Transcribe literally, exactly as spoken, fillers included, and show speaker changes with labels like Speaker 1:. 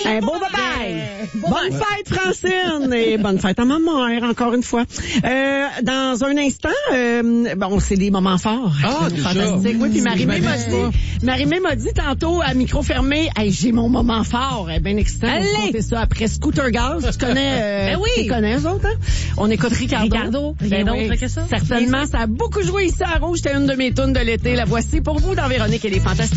Speaker 1: Un beau bye-bye. Bonne fête, Francine. Et bonne fête à ma mère, encore une fois. Euh, dans un instant, euh, bon, c'est des moments forts.
Speaker 2: Ah, déjà.
Speaker 1: Fantastique. Oui, puis Marie-Mé m'a dit, Marie-Mé m'a dit tantôt à micro fermé, hey, j'ai mon moment fort. Elle est bien excitante.
Speaker 3: Allez!
Speaker 1: On fait ça après Scooter Gaz. Tu connais, euh,
Speaker 3: Ben oui.
Speaker 1: tu connais eux autres, hein? On écoute Ricardo.
Speaker 3: Ricardo, rien
Speaker 1: Ben
Speaker 3: d'autre
Speaker 1: oui,
Speaker 3: que ça.
Speaker 1: Certainement, ça a beaucoup joué ici à Rouge. C'était une de mes tunes de l'été. La voici pour vous dans Véronique et les Fantastiques.